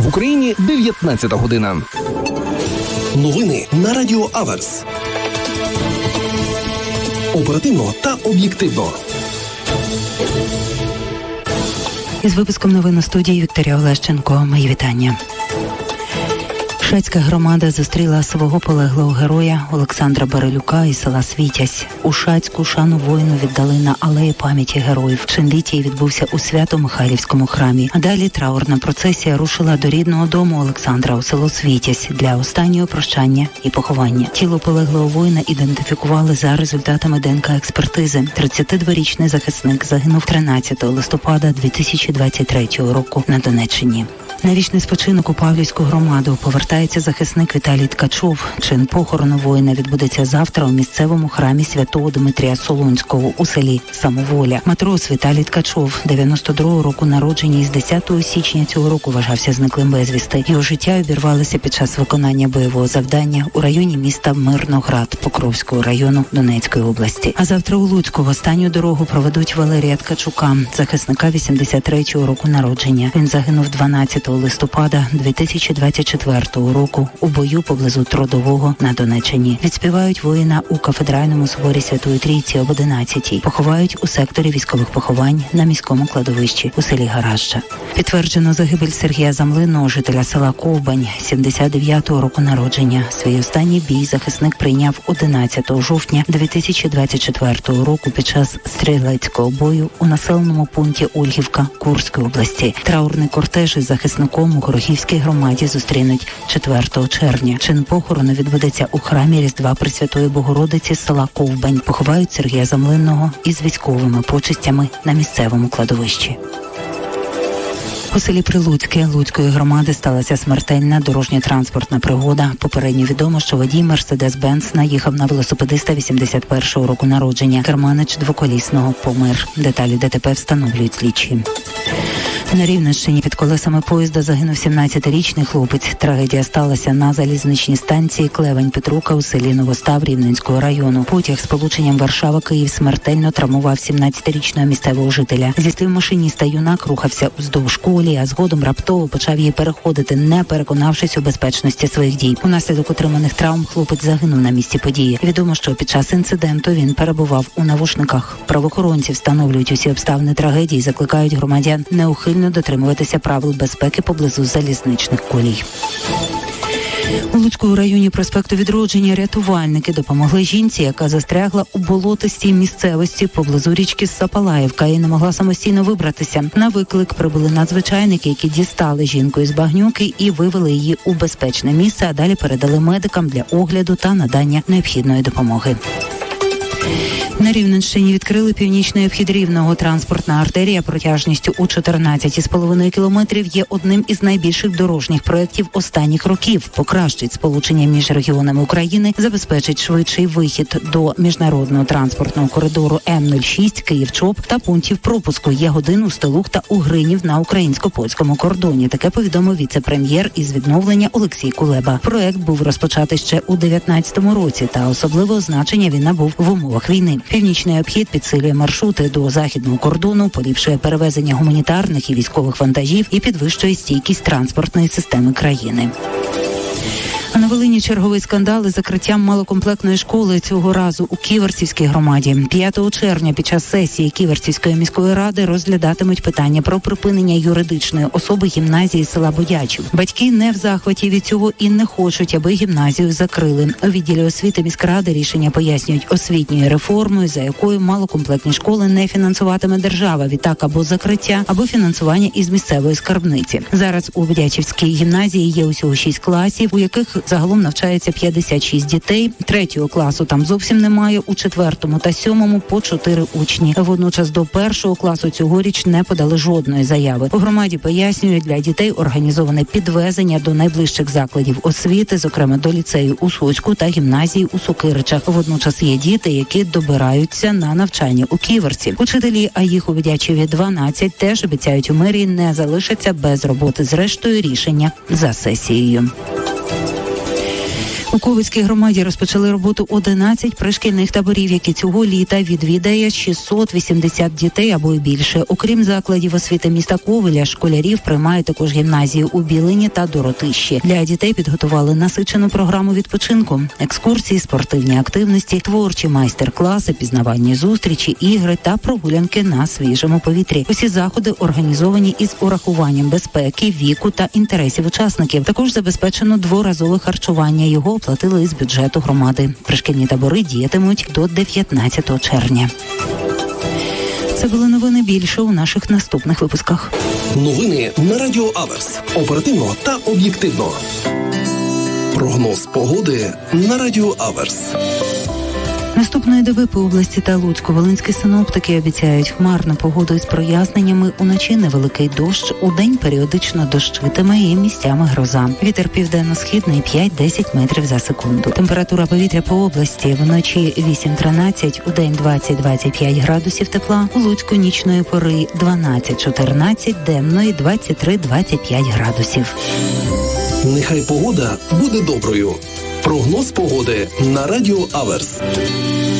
В Україні 19 година. Новини на Радіо Аверс. Оперативно та об'єктивно. Із випуском новин у студії Вікторія Олещенко. Мої вітання. Шацька громада зустріла свого полеглого героя Олександра Барилюка із села Світязь. У Шацьку шану воїну віддали на алеї пам'яті героїв. Чин літії відбувся у Свято-Михайлівському храмі. А далі траурна процесія рушила до рідного дому Олександра у село Світязь для останнього прощання і поховання. Тіло полеглого воїна ідентифікували за результатами ДНК-експертизи. 32-річний захисник загинув 13 листопада 2023 року на Донеччині. На вічний спочинок у Павлівську громаду повертається захисник Віталій Ткачов. Чин похорону воїна відбудеться завтра у місцевому храмі святого Дмитрія Солунського у селі Самоволя. Матрос Віталій Ткачов, 92-го року народження, із 10 січня цього року вважався зниклим безвісти. Його життя обірвалося під час виконання бойового завдання у районі міста Мирноград Покровського району Донецької області. А завтра у Луцьку в останню дорогу проведуть Валерія Ткачука, захисника 83-го року народження. Він загинув 12 листопада 2024 року у бою поблизу Трудового на Донеччині. Відспівають воїна у кафедральному соборі Святої Трійці об 11-й. Поховають у секторі військових поховань на міському кладовищі у селі Гаражча. Підтверджено загибель Сергія Замлинного, жителя села Ковбань, 79-го року народження. Свій останній бій захисник прийняв 11 жовтня 2024 року під час стрілецького бою у населеному пункті Ольгівка Курської області. Траурний кортеж із захисником у Горохівській громаді зустрінуть 4 червня. Чин похорону відбудеться у храмі Різдва Пресвятої Богородиці села Ковбань. Поховають Сергія Замлинного із військовими почестями на місцевому кладовищі. У селі Прилуцьке Луцької громади сталася смертельна дорожньо-транспортна пригода. Попередньо відомо, що водій Мерседес-Бенц наїхав на велосипедиста 81-го року народження. Керманич двоколісного помер. Деталі ДТП встановлюють слідчі. На Рівненщині під колесами поїзда загинув 17-річний хлопець. Трагедія сталася на залізничній станції Клевень-Петрука у селі Новостав Рівненського району. Потяг з полученням Варшава-Київ смертельно травмував 17-річного місцевого жителя. Зі слів машиніста, юнак рухався уздовж колії, а згодом раптово почав її переходити, не переконавшись у безпечності своїх дій. Унаслідок отриманих травм хлопець загинув на місці події. Відомо, що під час інциденту він перебував у навушниках. Правоохоронці встановлюють усі обставини трагедії і закликають громадян неухильно дотримуватися правил безпеки поблизу залізничних колій. У Луцькому районі проспекту Відродження рятувальники допомогли жінці, яка застрягла у болотистій місцевості поблизу річки Сапалаївка і не могла самостійно вибратися. На виклик прибули надзвичайники, які дістали жінку із багнюки і вивели її у безпечне місце, а далі передали медикам для огляду та надання необхідної допомоги. На Рівненщині відкрили північний обхід Рівного. Транспортна артерія протяжністю у 14,5 кілометрів є одним із найбільших дорожніх проєктів останніх років. Покращить сполучення між регіонами України, забезпечить швидший вихід до міжнародного транспортного коридору М-06 Київ-Чоп та пунктів пропуску Ягодин, Устилух та Угринів на українсько-польському кордоні. Таке повідомив віце-прем'єр із відновлення Олексій Кулеба. Проєкт був розпочатий ще у 2019 році, та особливого значення він набув в умовах війни. Північний обхід підсилює маршрути до західного кордону, поліпшує перевезення гуманітарних і військових вантажів і підвищує стійкість транспортної системи країни. А на Волині черговий скандал із закриттям малокомплектної школи, цього разу у Ківерцівській громаді. 5 червня під час сесії Ківерцівської міської ради розглядатимуть питання про припинення юридичної особи гімназії села Бодячів. Батьки не в захваті від цього і не хочуть, аби гімназію закрили. У відділі освіти міськради рішення пояснюють освітньою реформою, за якою малокомплектні школи не фінансуватиме держава. Відтак або закриття, або фінансування із місцевої скарбниці. Зараз у Бодячівській гімназії є усього 6 класів, у яких загалом навчається 56 дітей. 3-го класу там зовсім немає, у 4-му та 7-му по 4 учні. Водночас до 1-го класу цьогоріч не подали жодної заяви. У громаді пояснюють, для дітей організоване підвезення до найближчих закладів освіти, зокрема до ліцею у Суцьку та гімназії у Сокиричах. Водночас є діти, які добираються на навчання у Ківерці. Учителі, а їх у Бодячеві 12, теж обіцяють у мерії не залишаться без роботи. Зрештою, рішення за сесією. У Ковицькій громаді розпочали роботу 11 пришкільних таборів, які цього літа відвідає 680 дітей або й більше. Окрім закладів освіти міста Ковеля, школярів приймають також гімназії у Білині та Доротищі. Для дітей підготували насичену програму відпочинку, екскурсії, спортивні активності, творчі майстер-класи, пізнавальні зустрічі, ігри та прогулянки на свіжому повітрі. Усі заходи організовані із урахуванням безпеки, віку та інтересів учасників. Також забезпечено дворазове харчування. Його оплатили із бюджету громади. Пришкільні табори діятимуть до 19 червня. Це були новини. Більше у наших наступних випусках. Новини на Радіо Аверс. Оперативно та об'єктивно. Прогноз погоди на Радіо Аверс. Наступної доби по області та Луцьку волинські синоптики обіцяють хмарну погоду із проясненнями. Уночі невеликий дощ, удень періодично дощитиме і місцями гроза. Вітер південно-східний 5-10 метрів за секунду. Температура повітря по області вночі 8-13, удень 20-25 градусів тепла. У Луцьку нічної пори 12-14, денної 23-25 градусів. Нехай погода буде доброю. Прогноз погоди на Радіо Аверс.